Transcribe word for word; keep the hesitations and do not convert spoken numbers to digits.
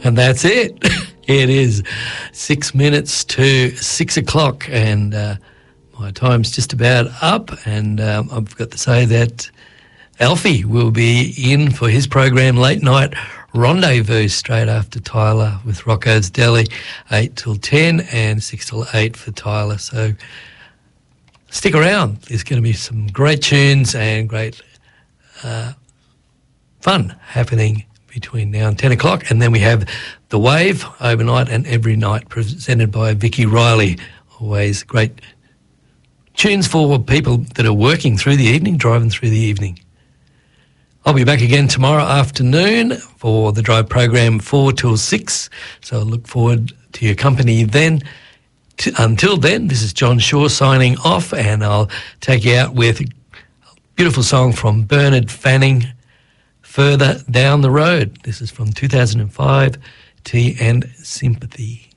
And that's it. It is six minutes to six o'clock, and uh, my time's just about up. And um, I've got to say that Alfie will be in for his program Late Night Rendezvous straight after Tyler with Rocco's Deli, eight till ten and six till eight for Tyler. So stick around. There's going to be some great tunes and great uh, fun happening between now and ten o'clock. And then we have The Wave overnight and every night, presented by Vicky Riley. Always great tunes for people that are working through the evening, driving through the evening. I'll be back again tomorrow afternoon for the drive program four till six. So I look forward to your company then. T- until then, this is John Shaw signing off, and I'll take you out with a beautiful song from Bernard Fanning, Further Down the Road. This is from two thousand five, Tea and Sympathy.